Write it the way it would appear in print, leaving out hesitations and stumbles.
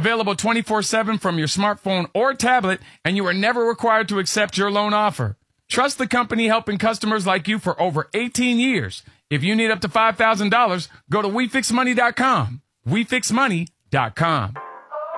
Available 24/7 from your smartphone or tablet, and you are never required to accept your loan offer. Trust the company helping customers like you for over 18 years. If you need up to $5,000, go to WeFixMoney.com. WeFixMoney.com.